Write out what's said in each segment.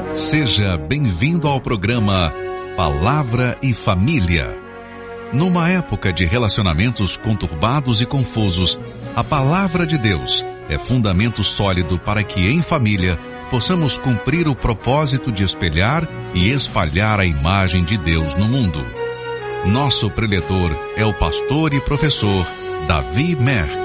Seja bem-vindo ao programa Palavra e Família. Numa época de relacionamentos conturbados e confusos, a Palavra de Deus é fundamento sólido para que, em família, possamos cumprir o propósito de espelhar e espalhar a imagem de Deus no mundo. Nosso preletor é o pastor e professor Davi Merck.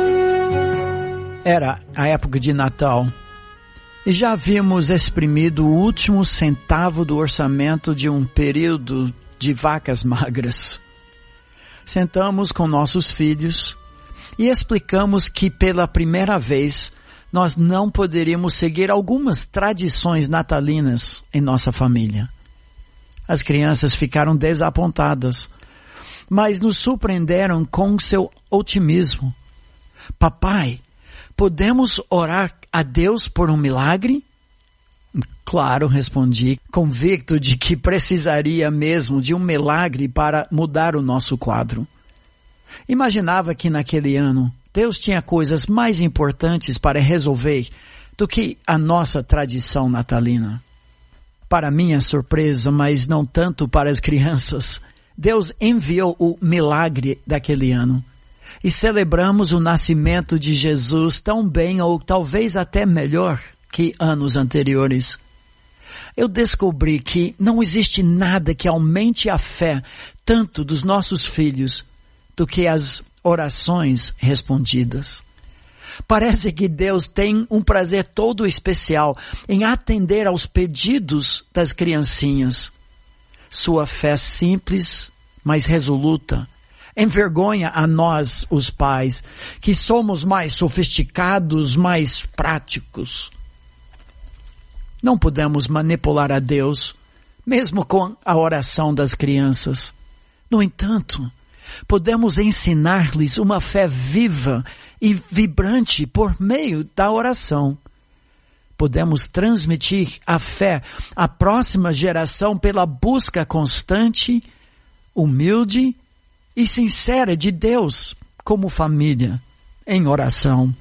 Era a época de Natal e já havíamos exprimido o último centavo do orçamento de um período de vacas magras. Sentamos com nossos filhos e explicamos que pela primeira vez nós não poderíamos seguir algumas tradições natalinas em nossa família. As crianças ficaram desapontadas, mas nos surpreenderam com seu otimismo. Papai, podemos orar a Deus por um milagre? Claro, respondi, convicto de que precisaria mesmo de um milagre para mudar o nosso quadro. Imaginava que naquele ano Deus tinha coisas mais importantes para resolver do que a nossa tradição natalina. Para minha surpresa, mas não tanto para as crianças, Deus enviou o milagre daquele ano. E celebramos o nascimento de Jesus tão bem ou talvez até melhor que anos anteriores. Eu descobri que não existe nada que aumente a fé tanto dos nossos filhos do que as orações respondidas. Parece que Deus tem um prazer todo especial em atender aos pedidos das criancinhas. Sua fé simples, mas resoluta, envergonha a nós, os pais, que somos mais sofisticados, mais práticos. Não podemos manipular a Deus, mesmo com a oração das crianças. No entanto, podemos ensinar-lhes uma fé viva e vibrante por meio da oração. Podemos transmitir a fé à próxima geração pela busca constante, humilde e sincera de Deus como família, em oração.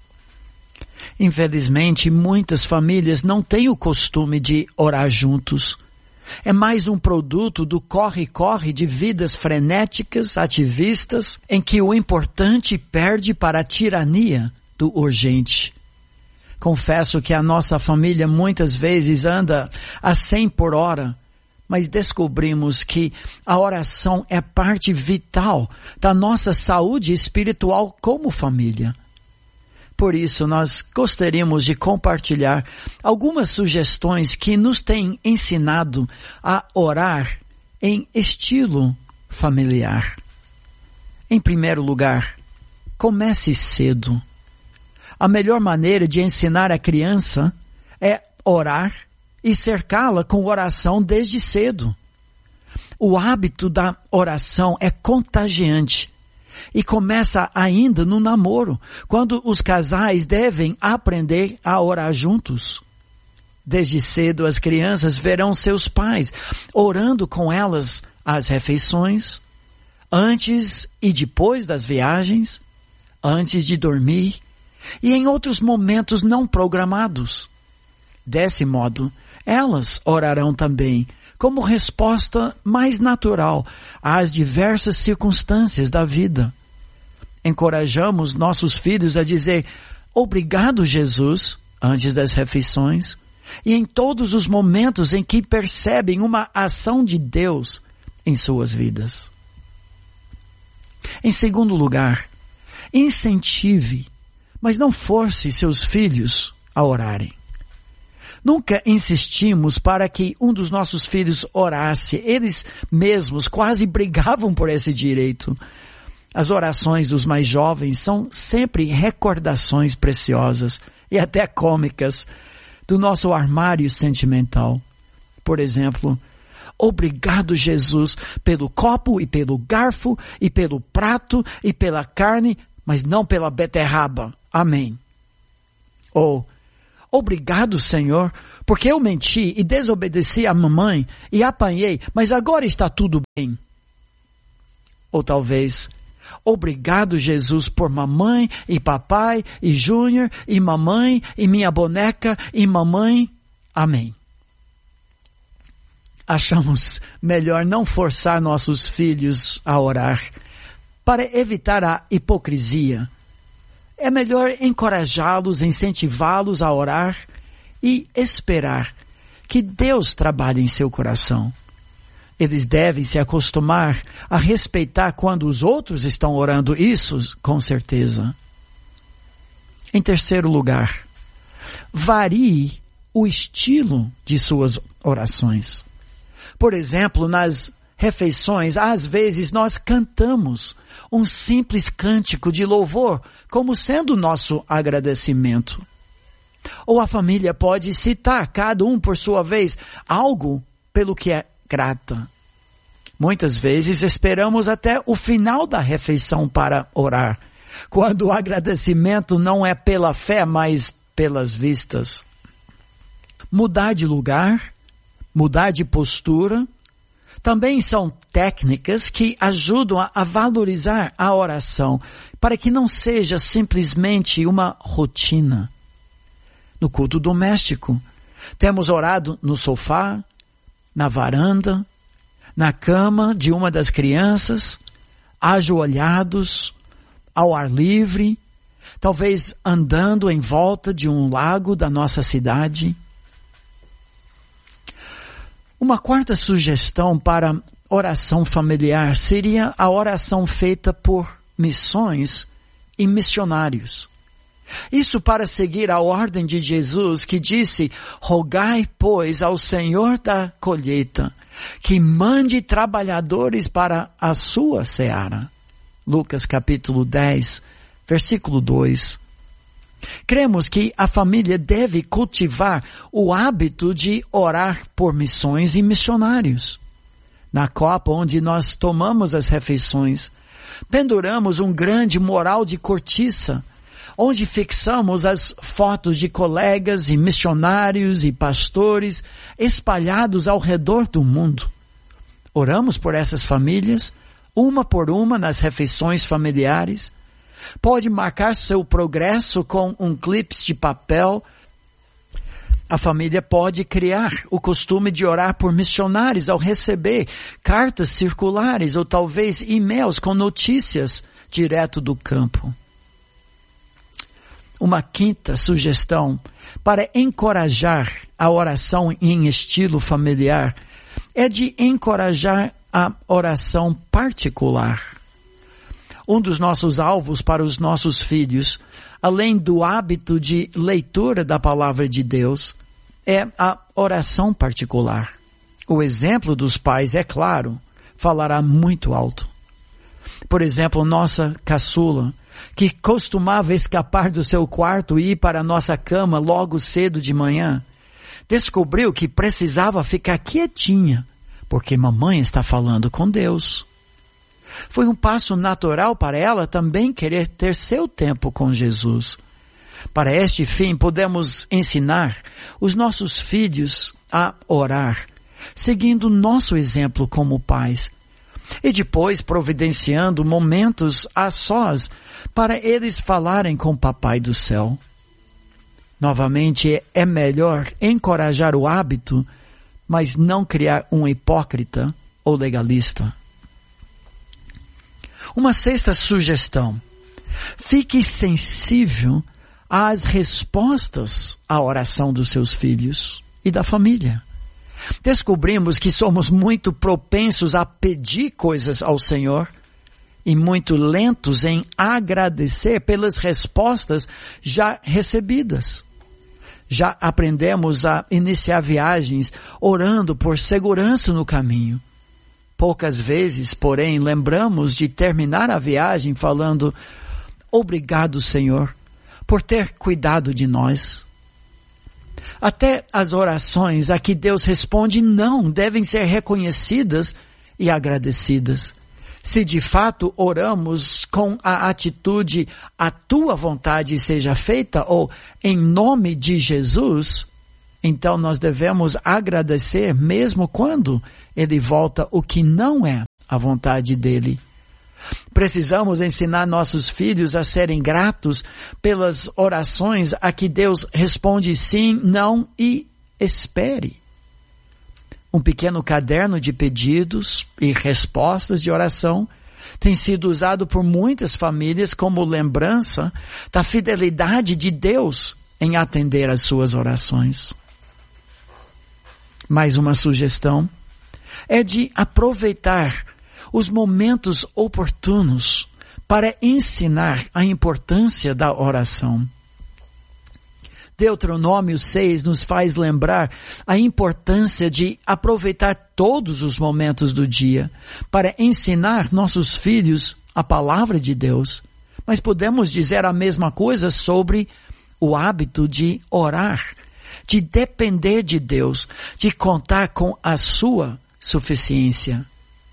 Infelizmente, muitas famílias não têm o costume de orar juntos. É mais um produto do corre-corre de vidas frenéticas, ativistas, em que o importante perde para a tirania do urgente. Confesso que a nossa família muitas vezes anda a 100 por hora, mas descobrimos que a oração é parte vital da nossa saúde espiritual como família. Por isso, nós gostaríamos de compartilhar algumas sugestões que nos têm ensinado a orar em estilo familiar. Em primeiro lugar, comece cedo. A melhor maneira de ensinar a criança é orar e cercá-la com oração desde cedo. O hábito da oração é contagiante e começa ainda no namoro, quando os casais devem aprender a orar juntos. Desde cedo as crianças verão seus pais orando com elas às refeições, antes e depois das viagens, antes de dormir e em outros momentos não programados. Desse modo, elas orarão também como resposta mais natural às diversas circunstâncias da vida. Encorajamos nossos filhos a dizer obrigado, Jesus, antes das refeições e em todos os momentos em que percebem uma ação de Deus em suas vidas. Em segundo lugar, incentive, mas não force seus filhos a orarem. Nunca insistimos para que um dos nossos filhos orasse. Eles mesmos quase brigavam por esse direito. As orações dos mais jovens são sempre recordações preciosas e até cômicas do nosso armário sentimental. Por exemplo, obrigado, Jesus, pelo copo e pelo garfo e pelo prato e pela carne, mas não pela beterraba. Amém. Ou, obrigado, Senhor, porque eu menti e desobedeci à mamãe e apanhei, mas agora está tudo bem. Ou talvez, obrigado, Jesus, por mamãe e papai e Júnior e mamãe e minha boneca e mamãe. Amém. achamos melhor não forçar nossos filhos a orar. Para evitar a hipocrisia, é melhor encorajá-los, incentivá-los a orar e esperar que Deus trabalhe em seu coração. Eles devem se acostumar a respeitar quando os outros estão orando, isso com certeza. Em terceiro lugar, varie o estilo de suas orações. Por exemplo, nas refeições, às vezes nós cantamos um simples cântico de louvor como sendo nosso agradecimento. Ou a família pode citar, cada um por sua vez, algo pelo que é grata. Muitas vezes esperamos até o final da refeição para orar, quando o agradecimento não é pela fé, mas pelas vistas. Mudar de lugar, mudar de postura, também são técnicas que ajudam a valorizar a oração, para que não seja simplesmente uma rotina. No culto doméstico, temos orado no sofá, na varanda, na cama de uma das crianças, ajoelhados, ao ar livre, talvez andando em volta de um lago da nossa cidade. Uma quarta sugestão para oração familiar seria a oração feita por missões e missionários. Isso para seguir a ordem de Jesus que disse: rogai, pois, ao Senhor da colheita, que mande trabalhadores para a sua seara. Lucas capítulo 10, versículo 2. Cremos que a família deve cultivar o hábito de orar por missões e missionários. Na copa onde nós tomamos as refeições, penduramos um grande mural de cortiça, onde fixamos as fotos de colegas e missionários e pastores espalhados ao redor do mundo. Oramos por essas famílias, uma por uma nas refeições familiares. Pode marcar seu progresso com um clipe de papel. A família pode criar o costume de orar por missionários ao receber cartas circulares ou talvez e-mails com notícias direto do campo. Uma quinta sugestão para encorajar a oração em estilo familiar é de encorajar a oração particular. Um dos nossos alvos para os nossos filhos, além do hábito de leitura da palavra de Deus, é a oração particular. O exemplo dos pais, é claro, falará muito alto. Por exemplo, nossa caçula, que costumava escapar do seu quarto e ir para a nossa cama logo cedo de manhã, descobriu que precisava ficar quietinha, porque mamãe está falando com Deus. Foi um passo natural para ela também querer ter seu tempo com Jesus. Para este fim, podemos ensinar os nossos filhos a orar, seguindo nosso exemplo como pais, e depois providenciando momentos a sós para eles falarem com o Papai do Céu. Novamente, é melhor encorajar o hábito, mas não criar um hipócrita ou legalista. Uma sexta sugestão: fique sensível às respostas à oração dos seus filhos e da família. Descobrimos que somos muito propensos a pedir coisas ao Senhor e muito lentos em agradecer pelas respostas já recebidas. Já aprendemos a iniciar viagens orando por segurança no caminho. Poucas vezes, porém, lembramos de terminar a viagem falando: obrigado, Senhor, por ter cuidado de nós. Até as orações a que Deus responde não devem ser reconhecidas e agradecidas. Se de fato oramos com a atitude "a tua vontade seja feita" ou "em nome de Jesus", então nós devemos agradecer mesmo quando Ele volta o que não é a vontade dele. Precisamos ensinar nossos filhos a serem gratos pelas orações a que Deus responde sim, não e espere. Um pequeno caderno de pedidos e respostas de oração tem sido usado por muitas famílias como lembrança da fidelidade de Deus em atender às suas orações. Mais uma sugestão é de aproveitar os momentos oportunos para ensinar a importância da oração. Deuteronômio 6 nos faz lembrar a importância de aproveitar todos os momentos do dia para ensinar nossos filhos a palavra de Deus. Mas podemos dizer a mesma coisa sobre o hábito de orar, de depender de Deus, de contar com a sua suficiência.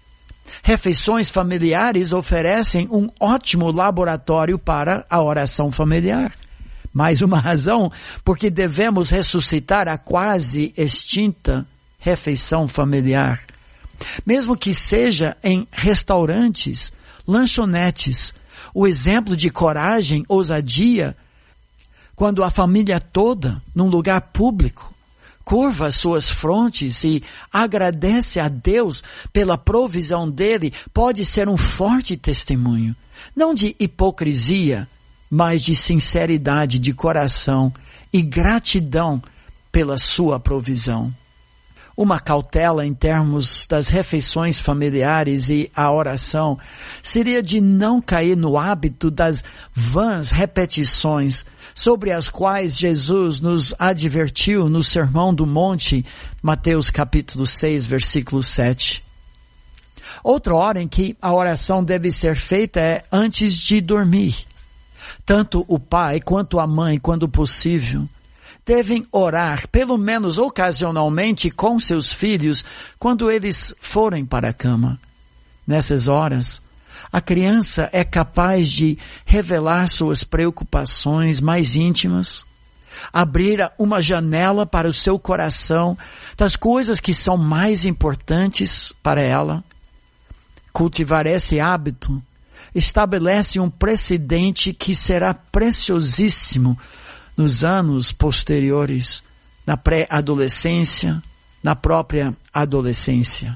Refeições familiares oferecem um ótimo laboratório para a oração familiar. Mais uma razão porque devemos ressuscitar a quase extinta refeição familiar. Mesmo que seja em restaurantes, lanchonetes, o exemplo de coragem, ousadia, quando a família toda, num lugar público, curva suas frontes e agradece a Deus pela provisão dele, pode ser um forte testemunho, não de hipocrisia, mas de sinceridade de coração e gratidão pela sua provisão. Uma cautela em termos das refeições familiares e a oração seria de não cair no hábito das vãs repetições sobre as quais Jesus nos advertiu no Sermão do Monte, Mateus capítulo 6, versículo 7. Outra hora em que a oração deve ser feita é antes de dormir. Tanto o pai quanto a mãe, quando possível, devem orar, pelo menos ocasionalmente, com seus filhos, quando eles forem para a cama. Nessas horas, a criança é capaz de revelar suas preocupações mais íntimas, abrir uma janela para o seu coração das coisas que são mais importantes para ela. Cultivar esse hábito estabelece um precedente que será preciosíssimo nos anos posteriores, na pré-adolescência, na própria adolescência.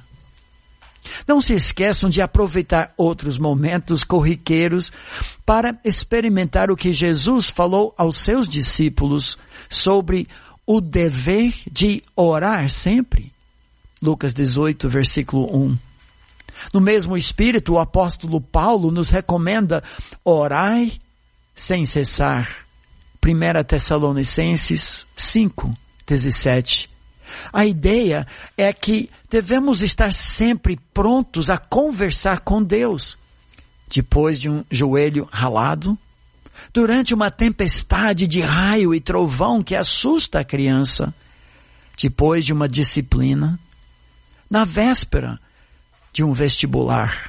Não se esqueçam de aproveitar outros momentos corriqueiros para experimentar o que Jesus falou aos seus discípulos sobre o dever de orar sempre. Lucas 18, versículo 1. No mesmo espírito, o apóstolo Paulo nos recomenda orai sem cessar. 1 Tessalonicenses 5, 17. A ideia é que devemos estar sempre prontos a conversar com Deus. Depois de um joelho ralado, durante uma tempestade de raio e trovão que assusta a criança, depois de uma disciplina, na véspera de um vestibular.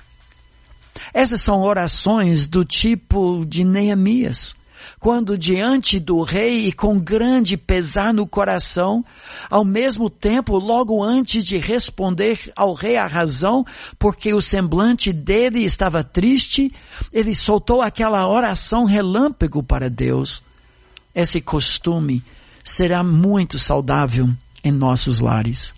Essas são orações do tipo de Neemias, quando diante do rei e com grande pesar no coração, ao mesmo tempo, logo antes de responder ao rei a razão, porque o semblante dele estava triste, ele soltou aquela oração relâmpago para Deus. Esse costume será muito saudável em nossos lares.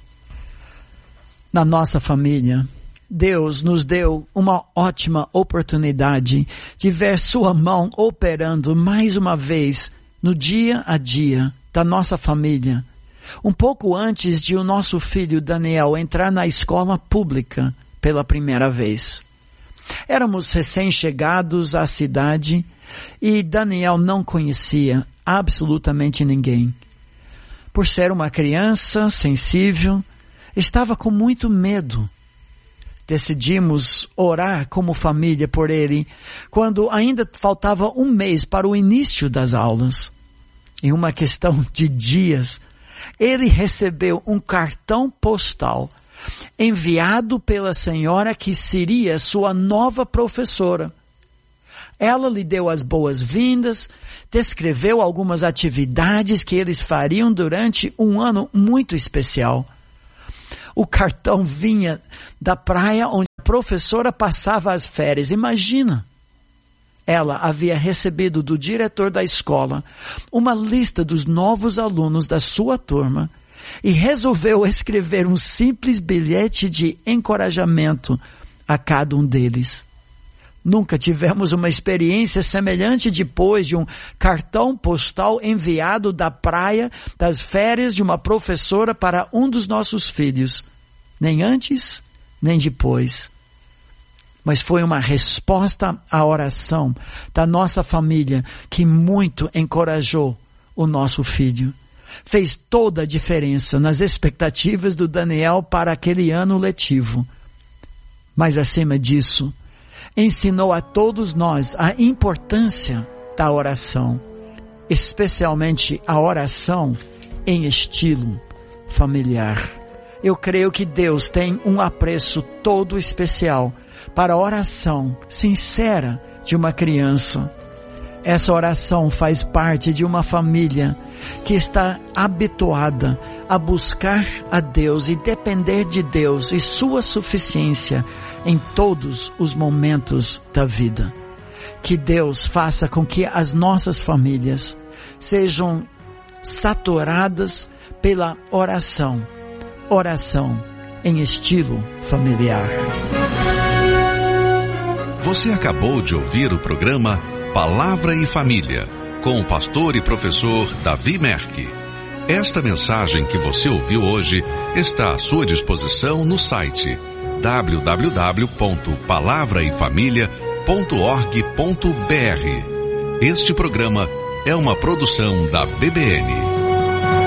Na nossa família, Deus nos deu uma ótima oportunidade de ver sua mão operando mais uma vez no dia a dia da nossa família, um pouco antes de o nosso filho Daniel entrar na escola pública pela primeira vez. Éramos recém-chegados à cidade e Daniel não conhecia absolutamente ninguém. Por ser uma criança sensível, estava com muito medo. Decidimos orar como família por ele, quando ainda faltava um mês para o início das aulas. Em uma questão de dias, ele recebeu um cartão postal enviado pela senhora que seria sua nova professora. Ela lhe deu as boas-vindas, descreveu algumas atividades que eles fariam durante um ano muito especial. O cartão vinha da praia onde a professora passava as férias. Imagina! Ela havia recebido do diretor da escola uma lista dos novos alunos da sua turma e resolveu escrever um simples bilhete de encorajamento a cada um deles. Nunca tivemos uma experiência semelhante depois de um cartão postal enviado da praia das férias de uma professora para um dos nossos filhos. Nem antes, nem depois. Mas foi uma resposta à oração da nossa família que muito encorajou o nosso filho. Fez toda a diferença nas expectativas do Daniel para aquele ano letivo. Mas acima disso, ensinou a todos nós a importância da oração, especialmente a oração em estilo familiar. Eu creio que Deus tem um apreço todo especial para a oração sincera de uma criança. Essa oração faz parte de uma família que está habituada a buscar a Deus e depender de Deus e sua suficiência em todos os momentos da vida. Que Deus faça com que as nossas famílias sejam saturadas pela oração. Oração em estilo familiar. Você acabou de ouvir o programa Palavra e Família, com o pastor e professor Davi Merck. Esta mensagem que você ouviu hoje está à sua disposição no site www.palavraefamilia.org.br. Este programa é uma produção da BBN.